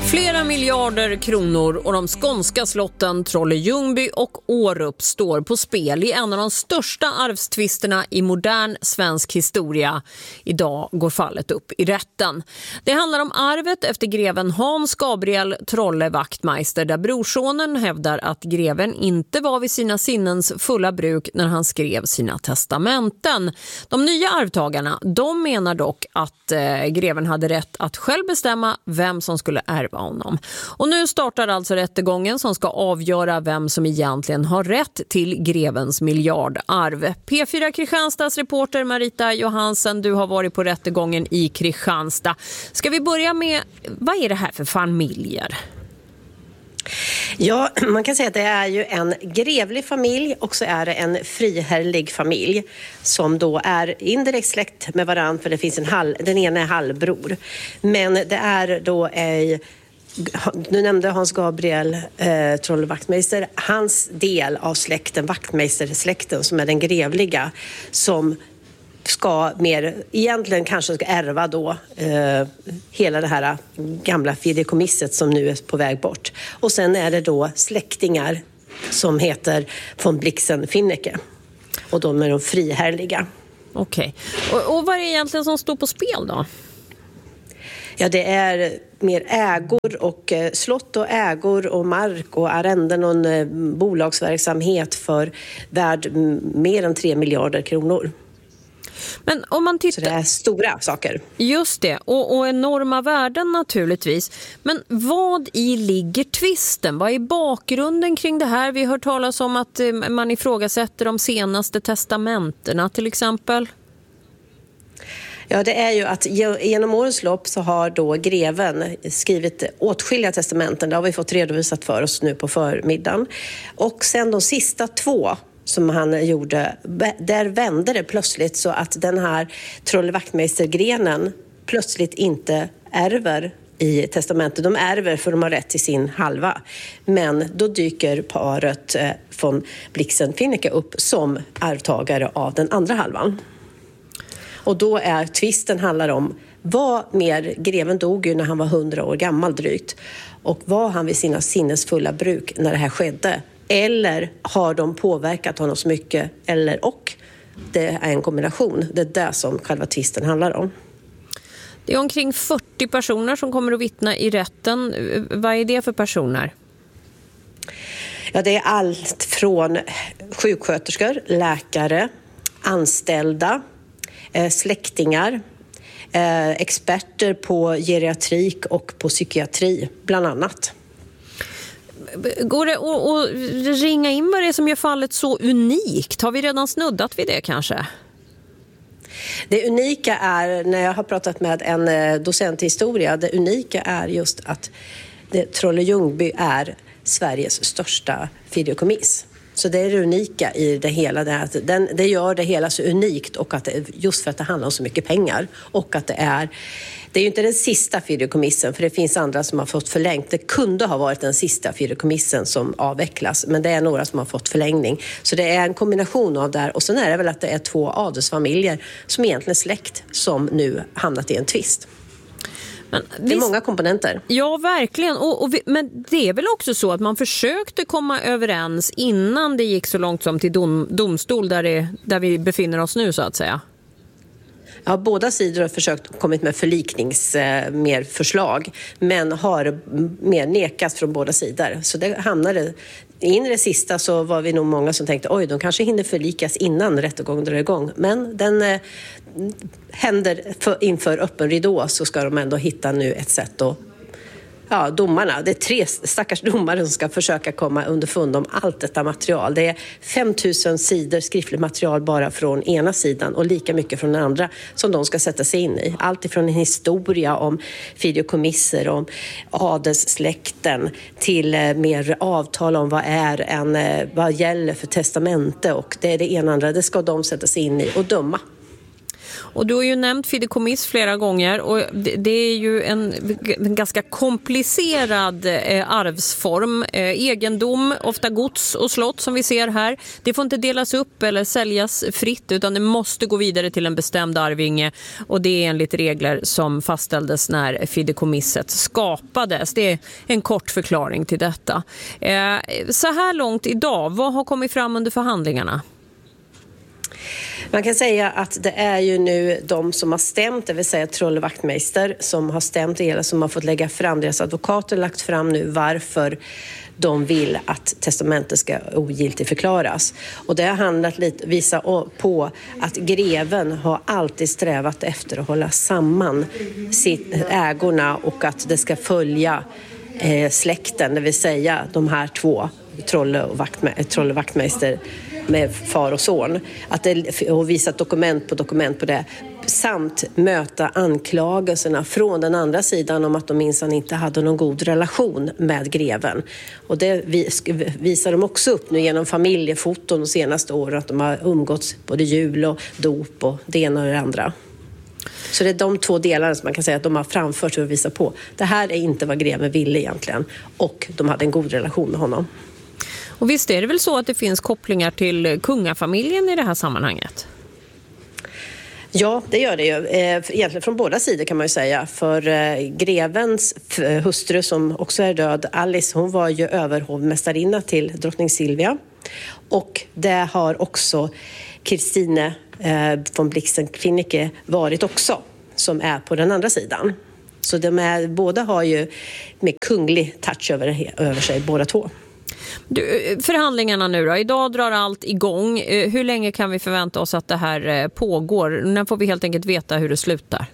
Flera miljarder kronor och de skånska slotten Trolle-Ljungby och Årup står på spel i en av de största arvstvisterna i modern svensk historia. Idag går fallet upp i rätten. Det handlar om arvet efter greven Hans Gabriel Trolle Wachtmeister, där brorsonen hävdar att greven inte var vid sina sinnens fulla bruk när han skrev sina testamenten. De nya arvtagarna, de menar dock att greven hade rätt att själv bestämma vem som skulle ärva honom. Och nu startar alltså rättegången som ska avgöra vem som egentligen har rätt till grevens miljardarv. P4 Kristianstads reporter Marita Johansen, du har varit på rättegången i Kristianstad. Ska vi börja med, vad är det här för familjer? Ja, man kan säga att det är ju en grevlig familj och så är det en friherrlig familj som då är indirekt släkt med varandra, för det finns den ena är halvbror. Men det är då nu nämnde Hans Gabriel Trolle Wachtmeister, hans del av släkten, Wachtmeister-släkten, som är den grevliga, som ska egentligen kanske ska ärva då hela det här gamla fideikommisset som nu är på väg bort. Och sen är det då släktingar som heter von Blixen-Finnecke, och de är de friherliga. Okej. Och vad är det egentligen som står på spel då? Ja, det är mer ägor och slott och ägor och mark och arrenden och en bolagsverksamhet för värd mer än 3 miljarder kronor. Men om man tittar... Så det är stora saker. Just det, och enorma värden naturligtvis. Men vad i ligger tvisten? Vad är bakgrunden kring det här? Vi har hört talas om att man ifrågasätter de senaste testamenterna till exempel. Ja, det är ju att genom årens lopp så har då greven skrivit åtskilliga testamenten. Det har vi fått redovisat för oss nu på förmiddagen. Och sen de sista 2 som han gjorde, där vände det plötsligt så att den här Trolle Wachtmeister-grenen plötsligt inte ärver i testamentet. De ärver för de har rätt till sin halva. Men då dyker paret von Blixen-Finnecke upp som arvtagare av den andra halvan. Och då är tvisten handlar om greven dog ju när han var 100 år gammal drygt. Och var han vid sina sinnesfulla bruk när det här skedde? Eller har de påverkat honom så mycket? Och det är en kombination. Det är det som själva tvisten handlar om. Det är omkring 40 personer som kommer att vittna i rätten. Vad är det för personer? Ja, det är allt från sjuksköterskor, läkare, anställda, släktingar, experter på geriatrik och på psykiatri bland annat. Går det att ringa in vad det är som gör fallet så unikt? Har vi redan snuddat vid det kanske? Det unika är, när jag har pratat med en docent i historia, det unika är just att Trolle-Ljungby är Sveriges största fideikommiss. Så det är det unika i det hela. Det gör det hela så unikt, och att just för att det handlar om så mycket pengar. Och att det är ju inte den sista fideikommissen, för det finns andra som har fått förlängt. Det kunde ha varit den sista fideikommissen som avvecklas, men det är några som har fått förlängning. Så det är en kombination av det här. Och sen är det väl att det är 2 adelsfamiljer som egentligen är släkt som nu hamnat i en tvist. Det är många komponenter. Ja, verkligen. Men det är väl också så att man försökte komma överens innan det gick så långt som till domstol där vi befinner oss nu så att säga. Ja, båda sidor har försökt kommit med mer förslag, men har mer nekats från båda sidor. Så det hamnade in i det sista, så var vi nog många som tänkte de kanske hinner förlikas innan rättegången drar igång. Men den händer inför öppen ridå, så ska de ändå hitta nu ett sätt att domarna. Det är 3 stackars domare som ska försöka komma underfund om allt detta material. Det är 5000 sidor skriftligt material bara från ena sidan och lika mycket från den andra som de ska sätta sig in i. Allt ifrån en historia om fideikommisser, om adelssläkten, till mer avtal om vad gäller för testamente, och det är det ena och andra. Det ska de sätta sig in i och döma. Och du har ju nämnt fideikommiss flera gånger och det är ju en ganska komplicerad arvsform. Egendom, ofta gods och slott som vi ser här. Det får inte delas upp eller säljas fritt utan det måste gå vidare till en bestämd arvinge och det är enligt regler som fastställdes när fideikommisset skapades. Det är en kort förklaring till detta. Så här långt idag, vad har kommit fram under förhandlingarna? Man kan säga att det är ju nu de som har stämt, det vill säga Trolle Wachtmeister, som har stämt det hela, som har fått lägga fram, deras advokater lagt fram nu varför de vill att testamentet ska ogiltigt förklaras. Och det har handlat lite, visa på att greven har alltid strävat efter att hålla samman ägorna och att det ska följa släkten, det vill säga de här två, Trolle Wachtmeister med far och son, att det har visat dokument på det samt möta anklagelserna från den andra sidan om att de minsann inte hade någon god relation med greven. Och det visar de också upp nu genom familjefoton de senaste åren, att de har umgåtts både jul och dop och det ena och det andra. Så det är de två delarna som man kan säga att de har framfört för att visa på. Det här är inte vad greven ville egentligen och de hade en god relation med honom. Och visst är det väl så att det finns kopplingar till kungafamiljen i det här sammanhanget? Ja, det gör det ju. Egentligen från båda sidor kan man ju säga. För grevens hustru som också är död, Alice, hon var ju överhovmästarinna till drottning Silvia. Och det har också Christine von Blixen-Finnicke varit också, som är på den andra sidan. Så båda har ju med kunglig touch över sig, båda två. Förhandlingarna nu då, idag drar allt igång. Hur länge kan vi förvänta oss att det här pågår? När får vi helt enkelt veta hur det slutar?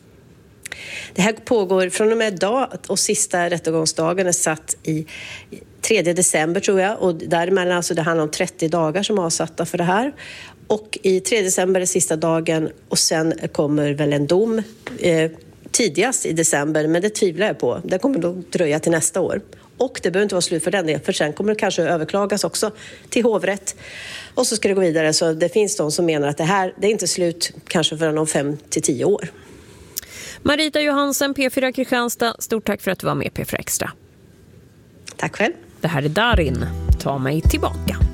Det här pågår från och med idag och sista rättegångsdagen är satt i 3 december tror jag. Och däremellan, alltså det handlar om 30 dagar som är avsatta för det här. Och i 3 december är sista dagen och sen kommer väl en dom tidigast i december, men det tvivlar jag på. Det kommer då dröja till nästa år. Och det behöver inte vara slut för den delen, för sen kommer det kanske överklagas också till hovrätt. Och så ska det gå vidare, så det finns de som menar att det är inte slut kanske förrän om 5 till 10 år. Marita Johansen, P4 Kristianstad, stort tack för att du var med P4 Extra. Tack själv. Det här är Darin, ta mig tillbaka.